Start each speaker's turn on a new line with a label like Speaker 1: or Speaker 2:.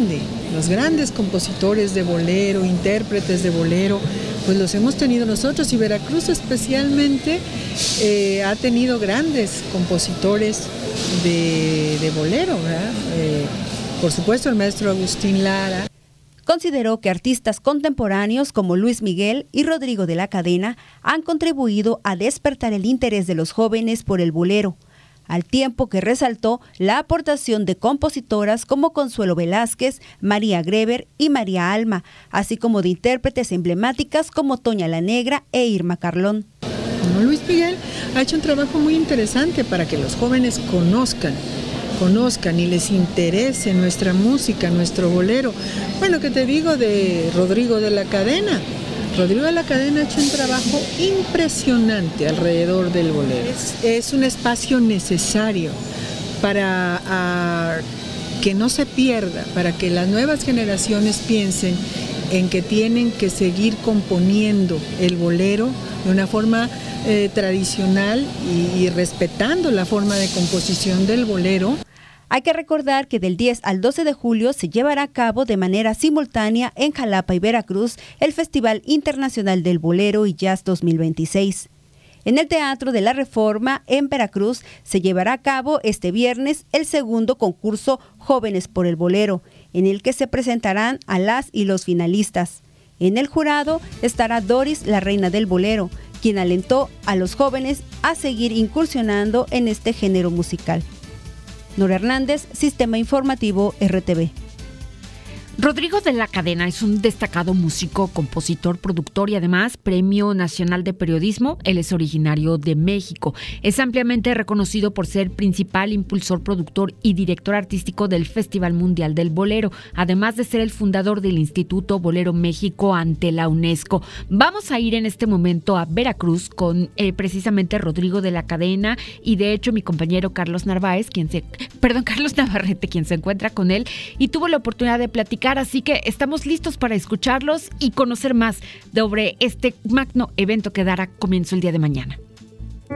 Speaker 1: los grandes compositores de bolero, intérpretes de bolero, pues los hemos tenido nosotros, y Veracruz especialmente ha tenido grandes compositores de bolero, ¿verdad? Por supuesto el maestro Agustín Lara.
Speaker 2: Consideró que artistas contemporáneos como Luis Miguel y Rodrigo de la Cadena han contribuido a despertar el interés de los jóvenes por el bolero, al tiempo que resaltó la aportación de compositoras como Consuelo Velázquez, María Greber y María Alma, así como de intérpretes emblemáticas como Toña la Negra e Irma Carlón.
Speaker 1: Luis Miguel ha hecho un trabajo muy interesante para que los jóvenes conozcan y les interese nuestra música, nuestro bolero. Bueno, ¿qué te digo de Rodrigo de la Cadena? Rodrigo de la Cadena ha hecho un trabajo impresionante alrededor del bolero. Es un espacio necesario para que no se pierda, para que las nuevas generaciones piensen en que tienen que seguir componiendo el bolero de una forma tradicional y respetando la forma de composición del bolero.
Speaker 2: Hay que recordar que del 10 al 12 de julio se llevará a cabo de manera simultánea en Jalapa y Veracruz el Festival Internacional del Bolero y Jazz 2026. En el Teatro de la Reforma, en Veracruz, se llevará a cabo este viernes el segundo concurso Jóvenes por el Bolero, en el que se presentarán a las y los finalistas. En el jurado estará Doris, la reina del bolero, quien alentó a los jóvenes a seguir incursionando en este género musical. Nora Hernández, Sistema Informativo RTV.
Speaker 3: Rodrigo de la Cadena es un destacado músico, compositor, productor y además Premio Nacional de Periodismo. Él es originario de México. Es ampliamente reconocido por ser principal impulsor, productor y director artístico del Festival Mundial del Bolero, además de ser el fundador del Instituto Bolero México ante la UNESCO. Vamos a ir en este momento a Veracruz con precisamente Rodrigo de la Cadena y de hecho mi compañero Carlos Navarrete, quien se encuentra con él y tuvo la oportunidad de platicar. Así que estamos listos para escucharlos y conocer más sobre este magno evento que dará comienzo el día de mañana.